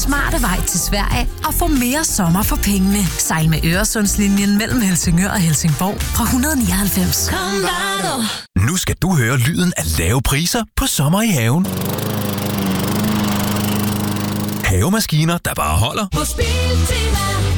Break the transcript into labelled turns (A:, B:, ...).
A: smarte vej til Sverige og få mere sommer for pengene. Sejl med Øresundslinjen mellem Helsingør og Helsingborg fra 199.
B: Nu skal du høre lyden af lave priser på sommer i haven. Havemaskiner, der bare holder.
C: På Biltema.